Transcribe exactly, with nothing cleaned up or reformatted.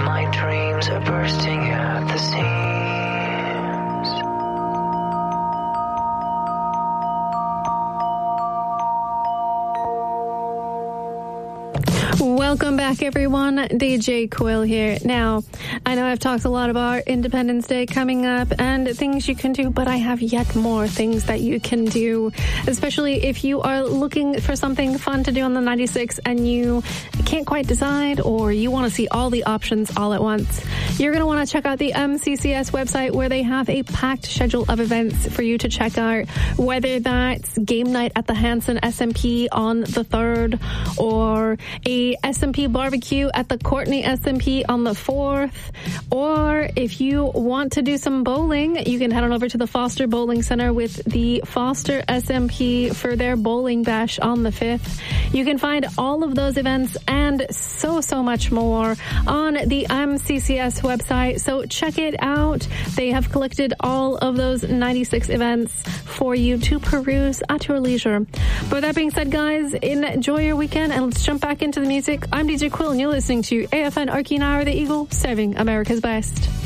My dreams are bursting at the seams. Welcome back, everyone. D J Quill here. Now, I know I've talked a lot about Independence Day coming up and things you can do, but I have yet more things that you can do, especially if you are looking for something fun to do on the ninety-six and you can't quite decide, or you want to see all the options all at once. You're going to want to check out the M C C S website, where they have a packed schedule of events for you to check out, whether that's game night at the Hanson S M P on the third, or a S M P barbecue at the Courtney S M P on the fourth, or if you want to do some bowling, you can head on over to the Foster Bowling Center with the Foster S M P for their bowling bash on the fifth. You can find all of those events and so, so much more on the M C C S website, so check it out. They have collected all of those ninety-six events for you to peruse at your leisure. But with that being said, guys, enjoy your weekend and let's jump back into the music. I'm D J Quill and you're listening to A F N Arkinara, the Eagle, serving America's best.